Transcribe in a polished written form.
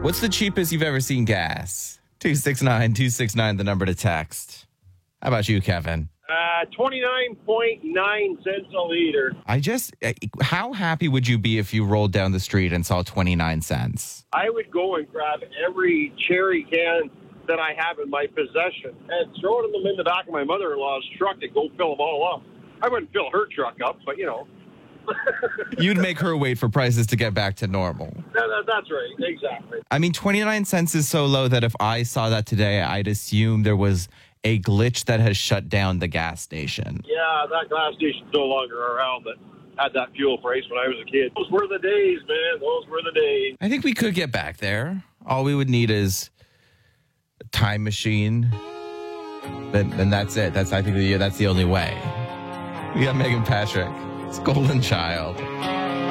What's the cheapest you've ever seen gas? 269-269, the number to text. How about you, Kevin? 29.9 cents a liter. How happy would you be if you rolled down the street and saw 29 cents? I would go and grab every cherry can that I have in my possession and throw them in the back of my mother-in-law's truck and go fill them all up. I wouldn't fill her truck up, but, you know. You'd make her wait for prices to get back to normal. That's right. Exactly. I mean, 29 cents is so low that if I saw that today, I'd assume there was a glitch that has shut down the gas station. Yeah, that gas station's no longer around that had that fuel price when I was a kid. Those were the days, man. Those were the days. I think we could get back there. All we would need is a time machine. And that's it. I think that's the only way. We got Megan Patrick. It's Golden Child.